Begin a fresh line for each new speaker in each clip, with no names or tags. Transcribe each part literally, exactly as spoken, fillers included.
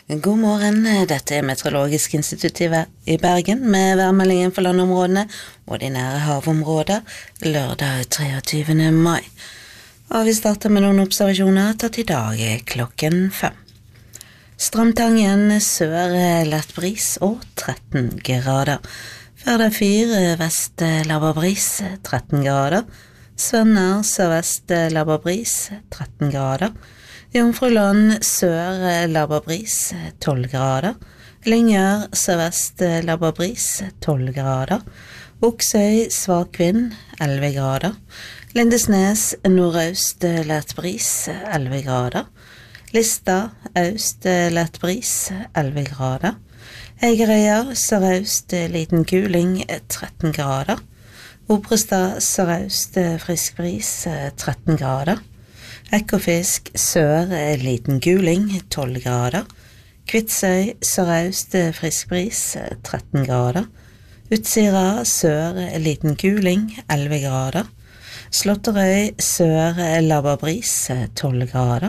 God morgen, dette er Meteorologisk institutt i Bergen med værmeldingen for landområdene og de nære havområder lørdag treogtyvende mai. Og vi starter med noen observasjoner tatt i dag klokken fem. Strandtangen sør lett bris og tretten grader. Førde fyr vest laber bris tretten grader. Svenner sørvest laber bris tretten grader. Jomfruland sør laber bris tolv grader. Lyngør sørvest laber bris tolv grader. Oksøy svak vind elleve grader. Lindesnes nordøst lett bris elleve grader. Lista øst lett bris elleve grader. Eigerøya sørøst liten kuling tretten grader. Obrestad sørøst frisk bris tretten grader. Ekofisk sør liten kuling tolv grader. Kvitsøy sørøst frisk bris tretten grader. Utsira sør liten kuling elleve grader. Slåtterøy sør laber bris tolv grader.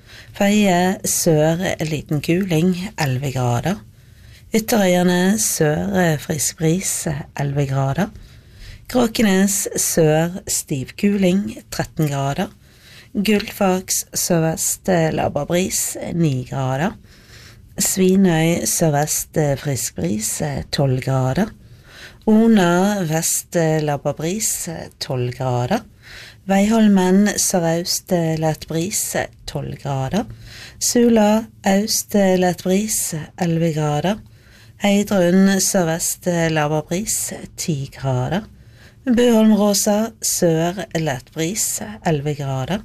Føye sør liten kuling elleve grader. Ytterøyene sør frisk bris elleve grader. Kråkenes sør stiv kuling tretten grader. Gullfaks sørvest laber bris ni grader. Svinøy sørvest frisk bris tolv grader. Ona vest laber bris tolv grader. Veiholmen sørøst lett bris tolv grader. Sula øst lett bris elleve grader. Heidrun sørvest laber bris ti grader. Buholmråsa sør lett bris elleve grader.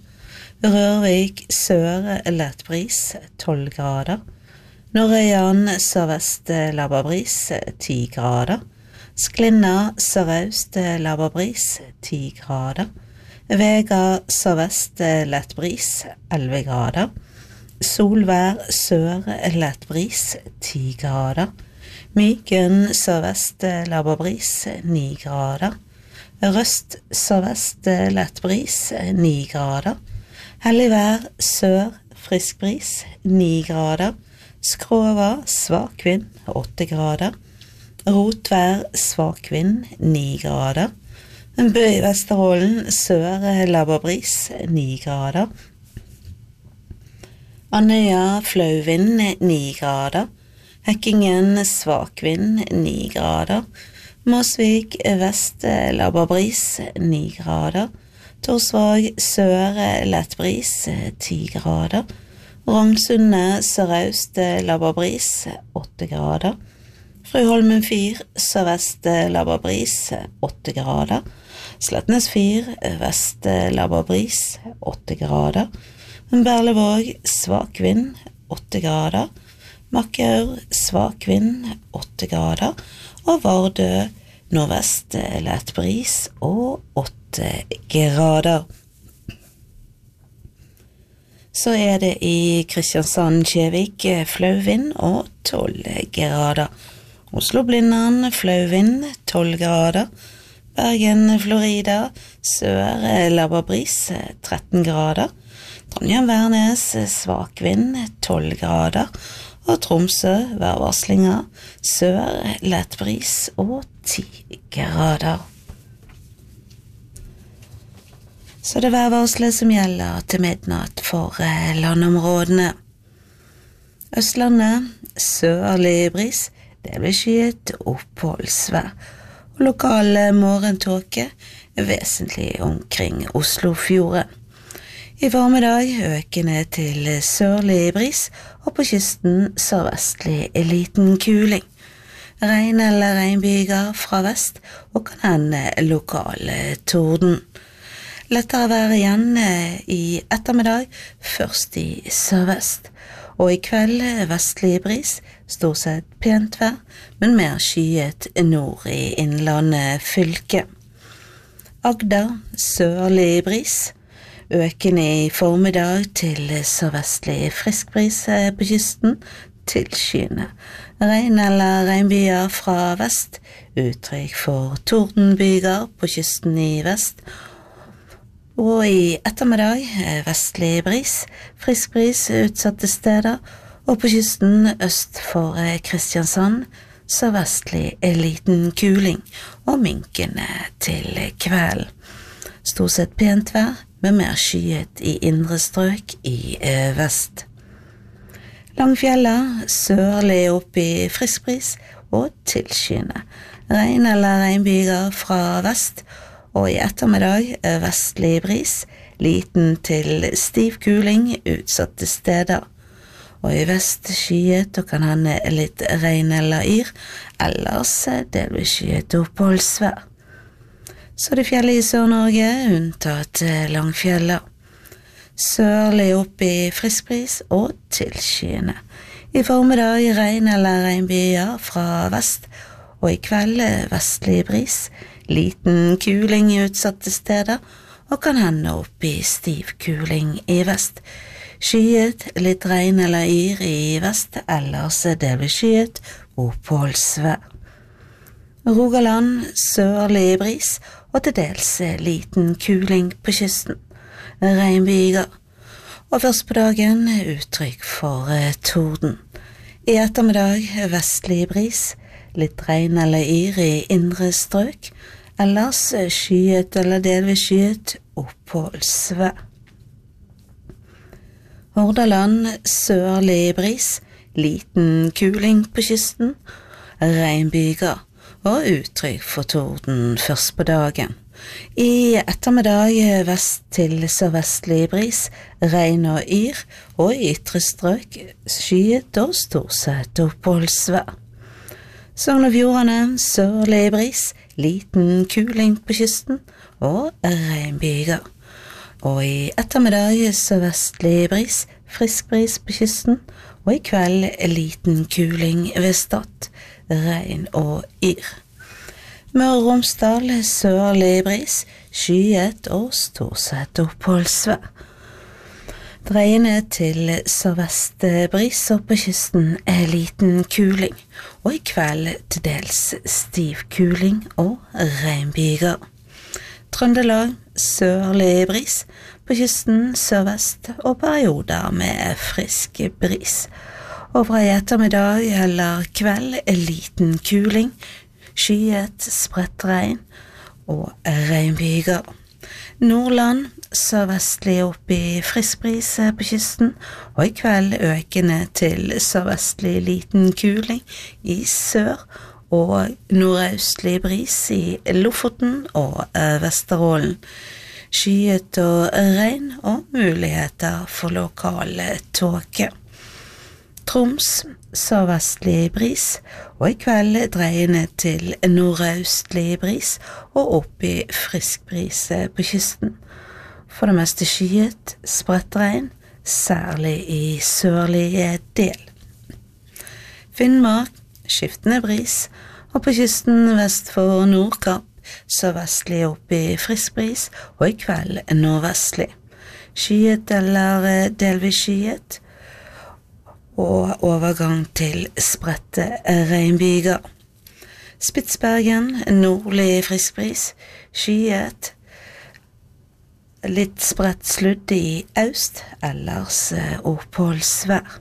Rørvik sør lett bris tolv grader. Norøyan sørvest laber bris ti grader. Sklinna sørøst laber bris ti grader. Vega sørvest lett bris elleve grader. Solvær sør lett bris ti grader. Myken sørvest laber bris ni grader. Røst sørvest lett bris ni grader. Helligvær sør frisk bris ni grader. Skrova svak vind åtte grader. Rotvær svak vind ni grader. Bø i Vesterålen sør laber bris ni grader. Andøya flau vind ni grader. Hekkingen svak vind ni grader. Mosvik vest laber bris ni grader. Torsvåg sør lett bris ti grader. Rongsunde sørøst laber bris åtte grader. Frøholmen fyr sørvest laber bris åtte grader. Slettnes fyr vest laber bris åtte grader. Berlevåg svak vind åtte grader. Makkaur svak vind åtte grader. Og Vardø nordvest lett bris og åtte grader. Så er det i Kristiansand, Kjevik, flau vind og tolv grader. Oslo-Blindern, flau vind, tolv grader. Bergen, Florida, sør laber bris, tretten grader. Trondheim-Værnes, svak vind, tolv grader. Og Tromsø, værvarslinger, sør lett bris og ti grader. Så det er værvarslet som gjelder til midnatt for landområdene. Østlandet, sørlig bris, det blir skyet oppholdsvær. Og lokale morgentåke er vesentlig omkring Oslofjorden. I formiddag økende til sørlig bris, og på kysten sørvestlig liten kuling. Regn eller regnbyger fra vest, og kan hende lokale torden. Lettere vær igjen i ettermiddag, først i sørvest. Og i kveld vestlig bris, stort sett pent vær, men mer skyet nord i innlandet fylke. Agder, sørlig bris, økende i formiddag til sørvestlig frisk bris på kysten, til skyene. Regn eller regnbyger fra vest, uttrykk for tordenbyger på kysten i vest, og i ettermiddag vestlig bris, frisk bris utsatte steder, Og på kysten øst for Kristiansand sørvestlig en liten kuling og minkende til kvelden. Stort sett pent vær, med mer skyet i indre strøk i vest. Langfjella sørlig opp i frisk bris og tilskyende. Regn eller regnbyger fra vest, og i ettermiddag vestlig bris, liten til stiv kuling utsatte steder. Og i vest skyet og kan hende litt regn eller yr, ellers delvis skyet oppholdsvær. Så det fjellet i Sør-Norge unntatt Langfjella. Sørlig opp i frisk bris og tilskyende. I formiddag regn eller regnbyger fra vest, og i kveld vestlig bris, liten kuling i utsatte steder, og kan hende opp i stiv kuling i vest. Skyet, litt regn eller yr i vest, ellers delvis skyet, oppholdsvær. Rogaland, sørlig bris, og til dels liten kuling på kysten. Regnbyger. Og først på dagen uttrykk for torden. I ettermiddag vestlig bris, litt regn eller yr i indre strøk, ellers skyet eller delvis skyet, oppholdsvær. Hordaland, sørlig bris, liten kuling på kysten, regnbyger og uttrykk for torden først på dagen. I ettermiddag vest til sørvestlig bris, regn og yr, og i ytre strøk skyet og stort sett oppholdsvær. Sogn og Fjordane, sørlig bris, liten kuling på kysten og regnbyger. Og i ettermiddag sørvestlig bris, frisk bris på kysten, og i kveld liten kuling ved Stad, regn og yr. Møre og Romsdal, sørlig bris, skyet og stort sett oppholdsvær. Dreiende til sørvest bris, og på kysten er liten kuling, og i kveld til dels stiv kuling og regnbyger. Trøndelag, sørlig bris, på kysten sørvest og perioder med frisk bris. Og fra i ettermiddag eller kveld er liten kuling, skyet, spredt regn og regnbyger. Nordland, sørvestlig opp i frisk bris på kysten, og i kveld økende til sørvestlig liten kuling i sør, og nordøstlig bris i Lofoten og Vesterålen. Skyet og regn og muligheter for lokale tåke. Troms, sørvestlig bris, og i kveld dreiende til nordøstlig bris og opp i frisk bris på kysten. For det meste skyet, spredt regn, særlig i sørlige del. Finnmark, skiftende bris, og på kysten vest for Nordkapp, sørvestlig opp i frisk bris, og i kveld nordvestlig. Skyet eller delvis skyet, og overgang til spredte regnbyger. Spitsbergen, nordlig frisk bris, skyet, litt spredt sludd i øst, ellers oppholdsvær.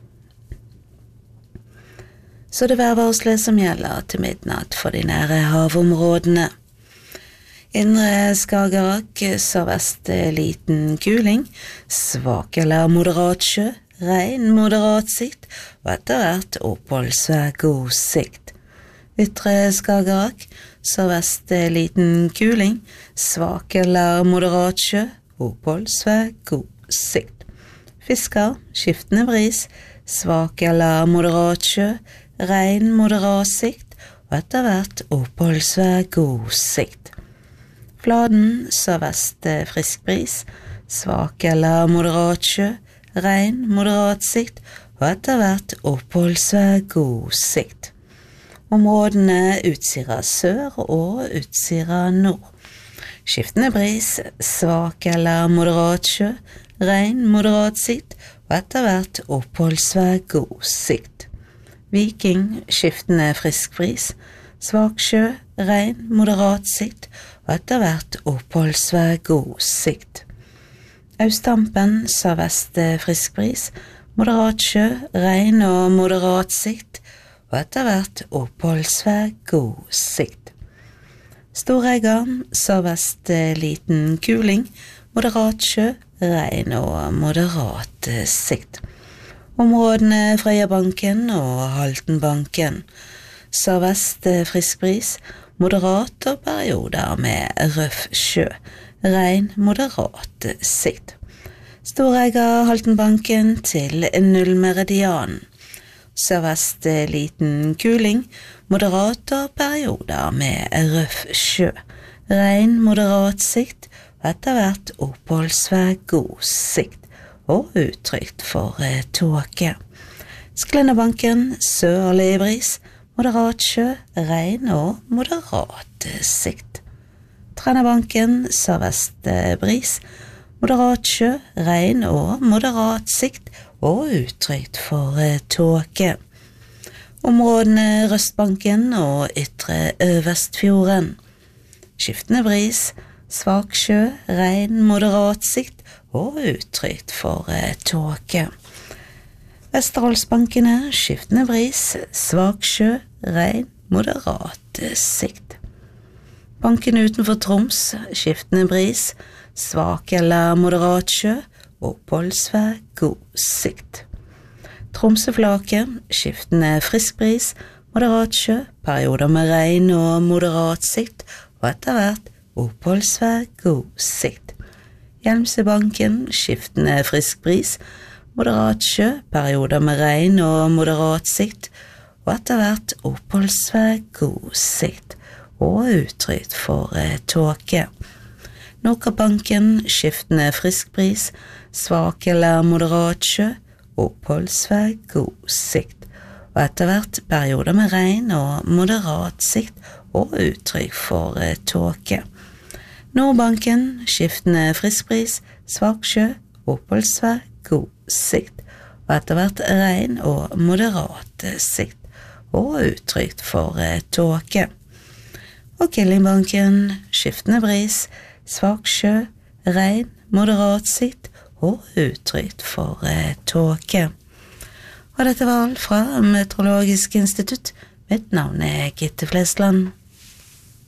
Så det værvarslet som gjelder til midnatt for de nære havområdene. Indre Skagerrak, sørvest liten kuling, svak eller moderat sjø, regn, moderat sikt, og etter hvert oppholdsvær, god sikt. Ytre Skagerrak, sørvest liten kuling, svak eller moderat sjø, oppholdsvær, god sikt. Fisker, skiftende bris, svak eller moderat sjø, regn, moderat sikt, og etter hvert oppholdsvær, god sikt. Fladen, sørvest frisk bris, svak eller moderat sjø, regn, moderat sikt, og etter hvert oppholdsvær, god sikt. Områdene Utsira sør og Utsira nord. Skiftende bris, svak eller moderat sjø, regn, moderat sikt, og etter hvert oppholdsvær, god sikt. Viking, skiftende frisk bris, svak sjø, regn, moderat sikt, og etter hvert oppholdsvær, god sikt. Østampen, sørvest frisk bris, moderat sjø, regn og moderat sikt, og etter hvert oppholdsvær, god sikt. Storegga, sørvest liten kuling, moderat sjø, regn og moderat sikt. Områdene Frøyabanken og Haltenbanken, sørvest frisk bris, moderat og perioder med røff sjø, regn, moderat sikt. Storegga, Haltenbanken til nullmeridian, sørvest liten kuling, moderat og perioder med røff sjø, regn, moderat sikt, og etter hvert oppholdsvær, god sikt, og utrygt for tåke. Sklenderbanken, sørlig bris, moderat sjø, regn og moderat sikt. Trennabanken, sørvest bris, moderat sjø, regn og moderat sikt, og utrygt for tåke. Områdene Røstbanken og Ytre Øvestfjorden, skiftende bris, svak sjø, regn, moderat sikt, og utrygt for tåke. Vesterholsbankene, skiftende bris, svak sjø, regn, moderat sikt. Bankene utenfor Troms, skiftende bris, svak eller moderat sjø, oppholdsvær, god sikt. Tromsøflaket, skiftende frisk bris, moderat sjø, perioder med regn og moderat sikt, og etter hvert oppholdsvær, god sikt. Hjelmsebanken, skiftende frisk bris, moderat sjø, perioder med regn og moderat sikt, og etter hvert oppholdsvær, god sikt, og utrygt for tåke. Nordkappbanken, skiftende frisk bris, svak eller moderat sjø, oppholdsvær, god sikt, og etter hvert perioder med regn og moderat sikt, og utrygt for tåke. Nordbanken, skiftende frisk bris, svak sjø, oppholdsvær, god sikt, og etter hvert regn og moderat sikt, og utrygt for tåke. Og Killingbanken, skiftende bris, svak sjø, regn, moderat sikt, og utrygt for tåke. Og dette var alt fra Meteorologisk institutt. Mitt navn er Gitte Flesland.